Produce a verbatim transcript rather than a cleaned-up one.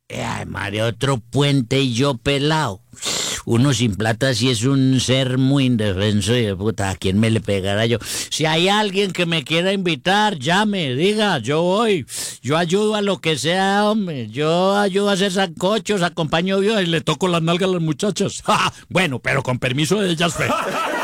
Eh, ay, madre, otro puente y yo pelado. Uno sin plata sí es un ser muy indefenso y de puta, ¿a quién me le pegará yo? Si hay alguien que me quiera invitar, llame, diga, yo voy. Yo ayudo a lo que sea, hombre. Yo ayudo a hacer sancochos, acompaño yo y le toco las nalgas a las muchachas. Bueno, pero con permiso de ellas, fe.